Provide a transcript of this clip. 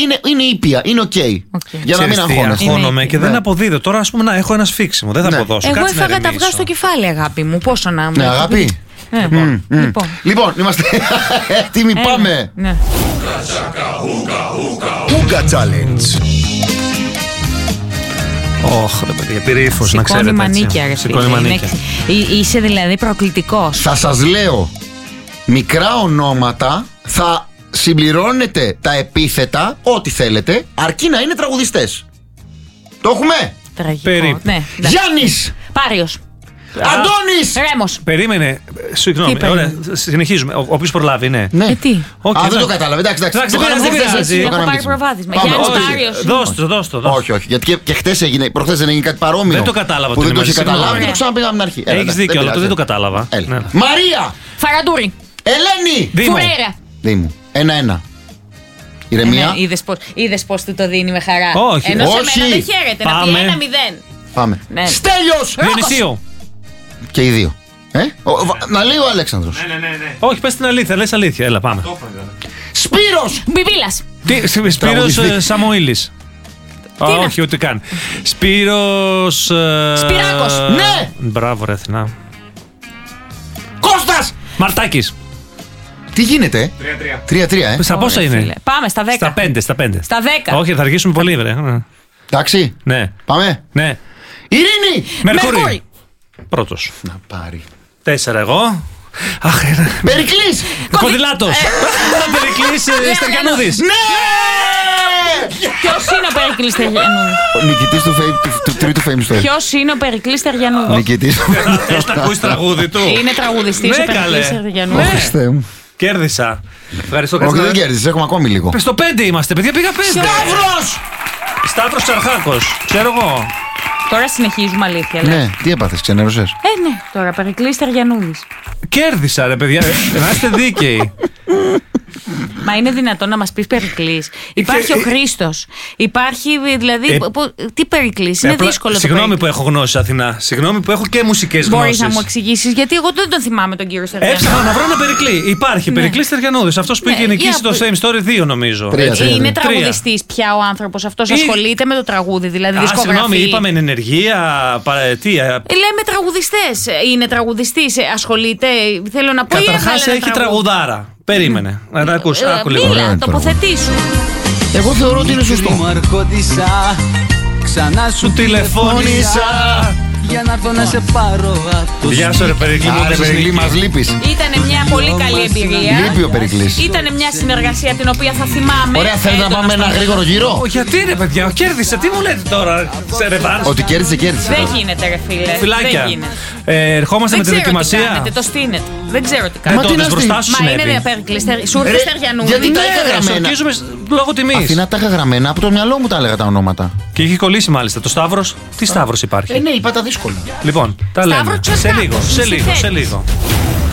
είναι ήπια, είναι οκ. Για να μην αγχώνεσαι. Αγχώνομαι και δεν αποδίδω. Τώρα, ας πούμε, να έχω ένα σφίξιμο. Δεν θα αποδώσω. Εγώ έφαγα τα αυγά στο κεφάλι, αγάπη μου. Πόσο να μου. Ναι, αγάπη. Λοιπόν, είμαστε έτοιμοι, πάμε. Ούγκα Challenge. Όχι, ρε παιδιά, πήρε ύφος, να ξέρετε. Σηκώνει μανίκια, ρε φίλε. Είσαι δηλαδή προκλητικός. Θα σας λέω μικρά ονόματα, θα συμπληρώνετε τα επίθετα, ό,τι θέλετε, αρκεί να είναι τραγουδιστές. Το έχουμε? Τραγικό. Ναι, Γιάννης! Πάριος. Αντώνης! Ρέμος. Περίμενε. Συγγνώμη. Ωραία, συνεχίζουμε. Ο οποίος προλάβει, ναι. Τι? Δεν το κατάλαβε. Εντάξει, δεν πειράζει. Έχω πάρει προβάδισμα. Γιάννης Πάριος. Δώσ' το. Όχι. Γιατί και χτες έγινε, προχθές δεν έγινε κάτι παρόμοιο. Δεν το κατάλαβα. Που δεν το είχε καταλάβει και το ξαναπήγαμε από την αρχή. Έχεις δίκιο, αλλά δεν το κατάλαβα. Μαρία! Φαραντούρη. Ελένη! Φουρέρα. Δήμου. 1-1. Ηρεμία. Είδες πως του το δίνει με χαρά. Όχι. Ενώ σε μένα δεν χαίρεται. Να πει 1-0. Πάμε. Στέλιος! Διονυσίου. Και οι δύο. Να λέει ο Αλέξανδρος. Ναι. Όχι, πες την αλήθεια, λες αλήθεια. Έλα, πάμε. Σπύρος! Μπιμπίλας. Σπύρος Σαμοήλης. Όχι, ούτε καν. Σπύρος. Σπυράκος. Ναι! Μπράβο, ρε Αθηνά. Κώστας! Μαρτάκης. Τι γίνεται? 3-3. Στα πόσα είναι? Πάμε στα 10. Στα 5. Στα 10. Όχι, θα αργήσουμε πολύ, βρε. Εντάξει. Ναι. Πάμε. Ναι. Ειρήνη! Μερκούρι. Πρώτος. Να πάρει. 4 εγώ. Αχ, Περικλής! Ποδηλάτος. Περικλής Στεριανούδης. Ναι! Ποιος είναι ο Περικλής Στεριανούδης? Ο νικητής του τρίτου Fame Story. Ποιος είναι ο Περικλής Στεριανούδης? Νικητής. Έχεις να ακούσει τραγούδι του? Είναι τραγουδιστής ο Περικλής Στεριανούδης. Χριστέ μου. Κέρδισα. Ευχαριστώ. Όχι, δεν κέρδισες, έχουμε ακόμη λίγο. Στο 5 είμαστε, παιδιά, πήγα 5. Σταύρος! Σταύρος Τσαρχάκος. Ξέρω εγώ. Τώρα συνεχίζουμε, αλήθεια. Ναι, τι έπαθες, ξενέρωσες? Ναι, τώρα Περικλής Στεριανούδης. Κέρδισα, ρε παιδιά. Να είστε δίκαιοι. Μα είναι δυνατόν να μας πεις Περικλής? Υπάρχει ο Χρήστος. Υπάρχει δηλαδή. Τι Περικλής? Είναι δύσκολο. Συγγνώμη που έχω γνώσεις, Αθηνά. Συγγνώμη που έχω και μουσικές γνώσεις. Μπορείς να μου εξηγήσεις? Γιατί εγώ δεν τον θυμάμαι τον κύριο Στεριανούδη. Έψαχνα να βρω ένα Περικλή. Υπάρχει. Περικλής Στεριανούδης. Αυτός που είχε νικήσει το Fame Story 2, νομίζω. Είναι τραγουδιστής πια ο άνθρωπος αυτός? Ασχολείται με το τραγούδι, δηλαδή δισκογραφεί? Συγγνώμη, είπαμε ενεργεία. Λέμε τραγουδιστές. Είναι τραγουδιστής? Ασχολείται? Θέλω να πω. Καταρχάς έχει τραγουδάρα. Περίμενε. Να τα ακούσει. Μίλα, τοποθετήσου. Εγώ θεωρώ ότι είναι σωστό. Ξανά σου τηλεφώνησα για να έρθω να σε πάρω. Γεια σου, ρε Περικλή. Άρε Περικλή, μας λείπεις. Ήτανε μια πολύ καλή εμπειρία. Λείπει ο Περικλής. Ήτανε μια συνεργασία την οποία θα θυμάμαι. Ωραία, θέλετε να πάμε ένα γρήγορο γύρο? Γιατί ρε παιδιά, κέρδισε, τι μου λέτε τώρα σε ρεβάνς? Ότι κέρδισε. Δεν γίνεται, ρε φίλε. Φιλάκια. Ερχόμαστε με τη δοκιμασία. Το στείνετε. Δεν ξέρω τι κάνετε. Τότε μπροστά σου Μα συνέβη. είναι Περικλής Στεριανούδη. Γιατί τα είχα γραμμένα. Σορκίζουμε λόγω τιμής. Αθηνά τα είχα γραμμένα, από το μυαλό μου τα έλεγα τα ονόματα. Και είχε κολλήσει μάλιστα. Το Σταύρος, τι Σταύρος υπάρχει? Ναι, είπα τα δύσκολα. Λοιπόν, τα λέμε. Σε λίγο.